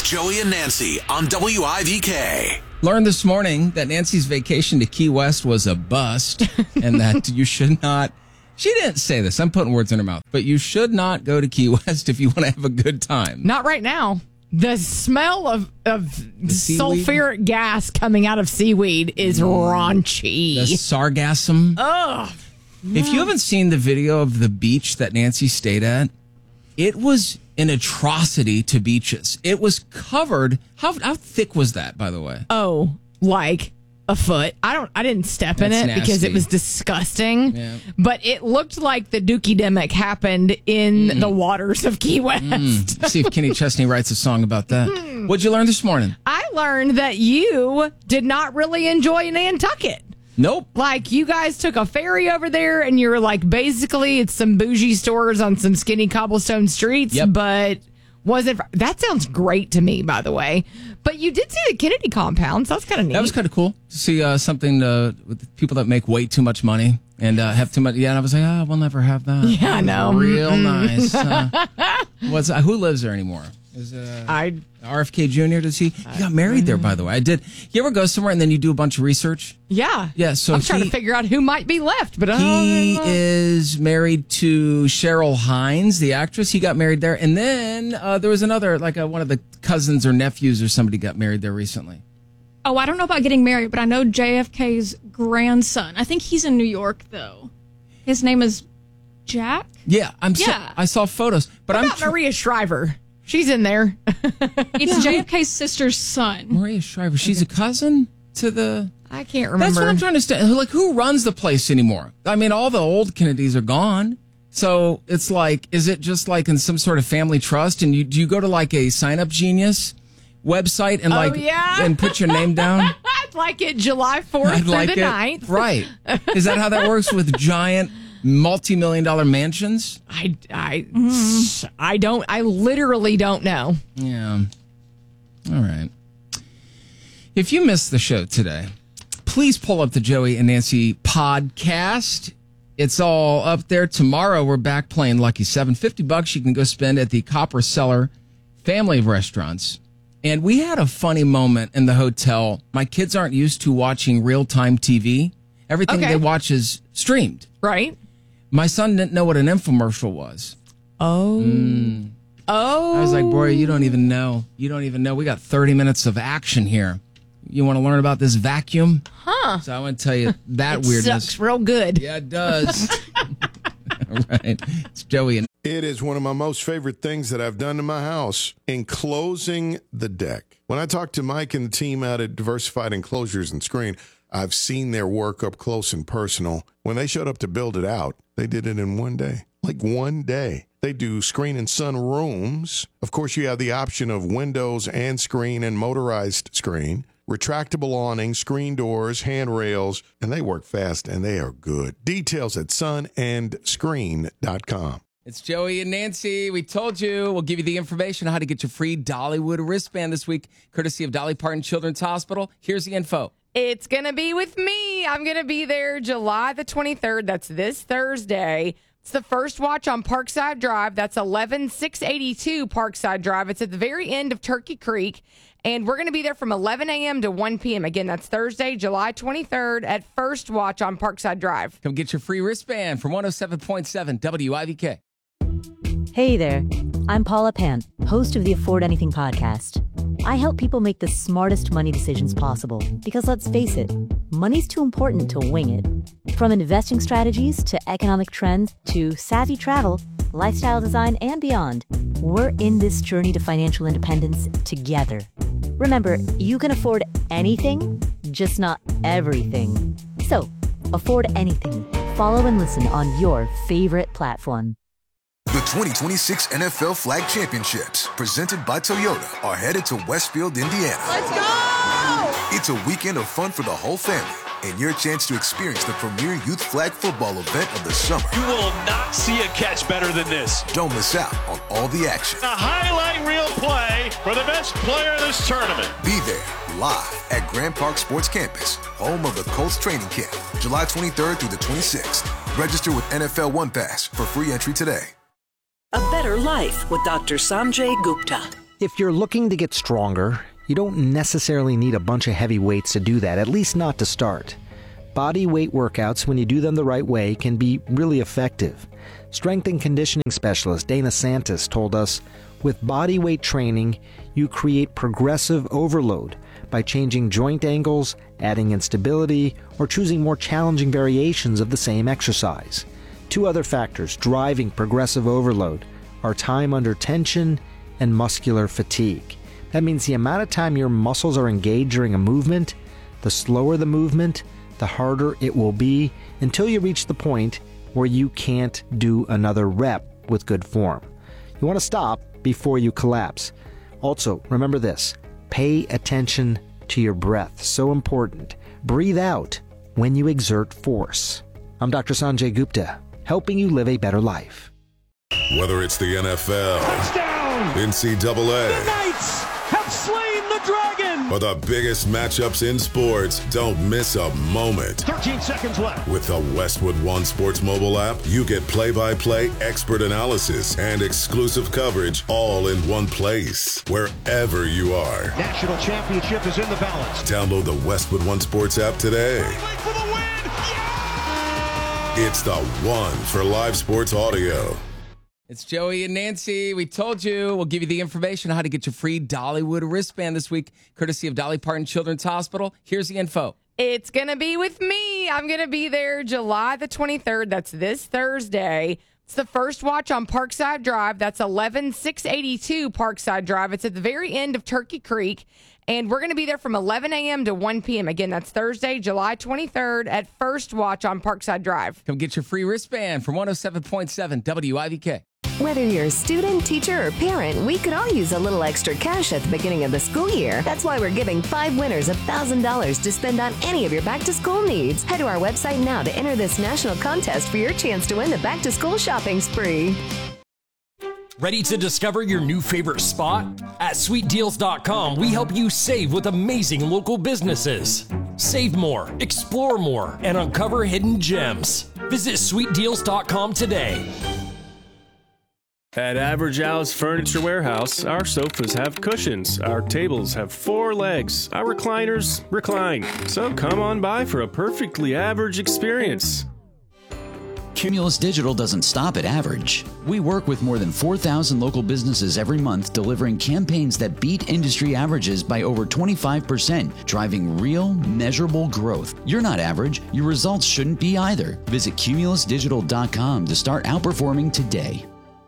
with Joey and Nancy on WIVK. Learned this morning that Nancy's vacation to Key West was a bust and that you should not. She didn't say this. I'm putting words in her mouth. But you should not go to Key West if you want to have a good time. Not right now. The smell of sulfuric gas coming out of seaweed is raunchy. The sargassum. Ugh. If you haven't seen the video of the beach that Nancy stayed at, it was an atrocity to beaches. It was covered. How thick was that, by the way? Oh, like a foot. I didn't step in it because it was disgusting. Yeah. But it looked like the Dookie-demic happened in the waters of Key West. See if Kenny Chesney writes a song about that. What'd you learn this morning? I learned that you did not really enjoy Nantucket. Nope. Like, you guys took a ferry over there and you're like, basically, it's some bougie stores on some skinny cobblestone streets, but wasn't. That sounds great to me, by the way. But you did see the Kennedy compound, so that's kind of neat. That was kind of cool to see something with people that make way too much money and have too much. Yeah, and I was like, we'll never have that. Yeah, I know. Real nice. Who lives there anymore? Is RFK Jr. Does he got married there, by the way? I did. You ever go somewhere and then you do a bunch of research? Yeah. So I'm trying to figure out who might be left, but he is married to Cheryl Hines, the actress. He got married there, and then there was another, like one of the cousins or nephews or somebody got married there recently. Oh, I don't know about getting married, but I know JFK's grandson. I think he's in New York though. His name is Jack. Yeah, I saw photos, but what about Maria Shriver? She's in there. It's JFK's sister's son. Maria Shriver. She's a cousin to the... I can't remember. That's what I'm trying to understand. Like, who runs the place anymore? I mean, all the old Kennedys are gone. So it's like, is it just like in some sort of family trust? And do you go to like a Sign Up Genius website and and put your name down? I'd like it July 4th through the 9th. Right. Is that how that works with giant... multi-million-dollar mansions? I literally don't know. Yeah. All right. If you missed the show today, please pull up the Joey and Nancy podcast. It's all up there. Tomorrow we're back playing Lucky 7. $50 you can go spend at the Copper Cellar family of restaurants. And we had a funny moment in the hotel. My kids aren't used to watching real-time TV. Everything they watch is streamed. Right. My son didn't know what an infomercial was. Oh. I was like, boy, you don't even know. You don't even know. We got 30 minutes of action here. You want to learn about this vacuum? Huh. So I want to tell you that weirdness. Sucks real good. Yeah, it does. All right. It's Joey. It is one of my most favorite things that I've done to my house, enclosing the deck. When I talked to Mike and the team out at Diversified Enclosures and Screen, I've seen their work up close and personal. When they showed up to build it out, they did it in one day. Like one day. They do screen and sun rooms. Of course, you have the option of windows and screen and motorized screen, retractable awnings, screen doors, handrails, and they work fast and they are good. Details at sunandscreen.com. It's Joey and Nancy. We told you we'll give you the information on how to get your free Dollywood wristband this week, courtesy of Dolly Parton Children's Hospital. Here's the info. It's going to be with me. I'm going to be there July the 23rd. That's this Thursday. It's the first watch on Parkside Drive. That's 11682 Parkside Drive. It's at the very end of Turkey Creek. And we're going to be there from 11 a.m. to 1 p.m. Again, that's Thursday, July 23rd at First Watch on Parkside Drive. Come get your free wristband from 107.7 WIVK. Hey there. I'm Paula Pant, host of the Afford Anything podcast. I help people make the smartest money decisions possible because, let's face it, money's too important to wing it. From investing strategies to economic trends to savvy travel, lifestyle design, and beyond, we're in this journey to financial independence together. Remember, you can afford anything, just not everything. So, afford anything. Follow and listen on your favorite platform. The 2026 NFL Flag Championships, presented by Toyota, are headed to Westfield, Indiana. Let's go! It's a weekend of fun for the whole family and your chance to experience the premier youth flag football event of the summer. You will not see a catch better than this. Don't miss out on all the action. A highlight reel play for the best player of this tournament. Be there live at Grand Park Sports Campus, home of the Colts training camp, July 23rd through the 26th. Register with NFL One Pass for free entry today. A better life with Dr. Sanjay Gupta. If you're looking to get stronger, you don't necessarily need a bunch of heavy weights to do that, at least not to start. Body weight workouts, when you do them the right way, can be really effective. Strength and conditioning specialist Dana Santis told us, with body weight training, you create progressive overload by changing joint angles, adding instability, or choosing more challenging variations of the same exercise. Two other factors driving progressive overload are time under tension and muscular fatigue. That means the amount of time your muscles are engaged during a movement, the slower the movement, the harder it will be until you reach the point where you can't do another rep with good form. You want to stop before you collapse. Also, remember this, pay attention to your breath. So important. Breathe out when you exert force. I'm Dr. Sanjay Gupta, helping you live a better life. Whether it's the NFL, Touchdown! NCAA, The Knights have slain the dragon! or the biggest matchups in sports, don't miss a moment. 13 seconds left. With the Westwood One Sports mobile app, you get play-by-play expert analysis and exclusive coverage all in one place, wherever you are. National championship is in the balance. Download the Westwood One Sports app today. For the win! Yeah! It's the one for live sports audio. It's Joey and Nancy. We told you we'll give you the information on how to get your free Dollywood wristband this week, courtesy of Dolly Parton Children's Hospital. Here's the info. It's going to be with me. I'm going to be there July the 23rd. That's this Thursday. It's the first watch on Parkside Drive. That's 11682 Parkside Drive. It's at the very end of Turkey Creek. And we're going to be there from 11 a.m. to 1 p.m. Again, that's Thursday, July 23rd at First Watch on Parkside Drive. Come get your free wristband from 107.7 WIVK. Whether you're a student, teacher, or parent, we could all use a little extra cash at the beginning of the school year. That's why we're giving 5 winners $1,000 to spend on any of your back-to-school needs. Head to our website now to enter this national contest for your chance to win the back-to-school shopping spree. Ready to discover your new favorite spot? At SweetDeals.com, we help you save with amazing local businesses. Save more, explore more, and uncover hidden gems. Visit SweetDeals.com today. At Average Al's Furniture Warehouse, our sofas have cushions, our tables have 4 legs, our recliners recline. So come on by for a perfectly average experience. Cumulus Digital doesn't stop at average. We work with more than 4,000 local businesses every month, delivering campaigns that beat industry averages by over 25%, driving real, measurable growth. You're not average. Your results shouldn't be either. Visit cumulusdigital.com to start outperforming today.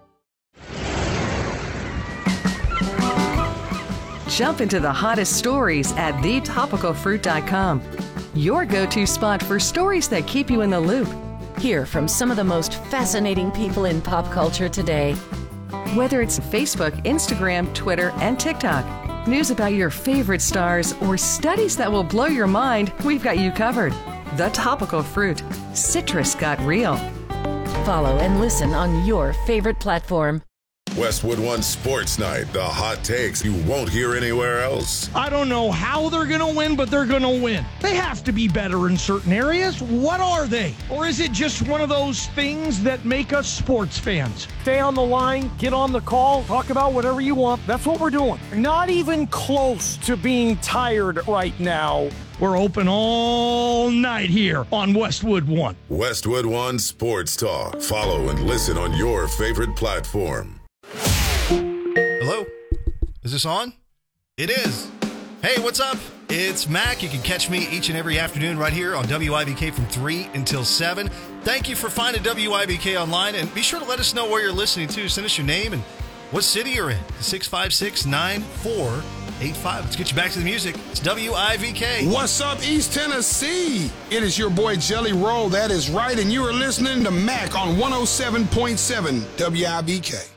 Jump into the hottest stories at thetopicalfruit.com. Your go-to spot for stories that keep you in the loop. Hear from some of the most fascinating people in pop culture today. Whether it's Facebook, Instagram, Twitter, and TikTok, news about your favorite stars, or studies that will blow your mind, we've got you covered. The Topical Fruit. Citrus got real. Follow and listen on your favorite platform. Westwood One Sports Night, the hot takes you won't hear anywhere else. I don't know how they're going to win, but they're going to win. They have to be better in certain areas. What are they? Or is it just one of those things that make us sports fans? Stay on the line, get on the call, talk about whatever you want. That's what we're doing. Not even close to being tired right now. We're open all night here on Westwood One. Westwood One Sports Talk. Follow and listen on your favorite platform. Hello? Is this on? It is. Hey, what's up? It's Mac. You can catch me each and every afternoon right here on WIVK from 3 until 7. Thank you for finding WIVK online, and be sure to let us know where you're listening to. Send us your name and what city you're in. 656-9485. Let's get you back to the music. It's WIVK. What's up, East Tennessee? It is your boy Jelly Roll. That is right, and you are listening to Mac on 107.7 WIVK.